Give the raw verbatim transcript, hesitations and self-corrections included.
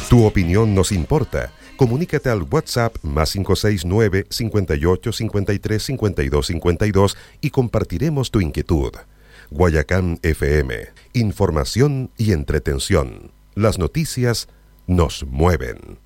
Tu opinión nos importa. Comunícate al WhatsApp más cinco seis nueve, cinco ocho, cinco tres, cinco dos cinco dos y compartiremos tu inquietud. Guayacán F M. Información y entretención. Las noticias nos mueven.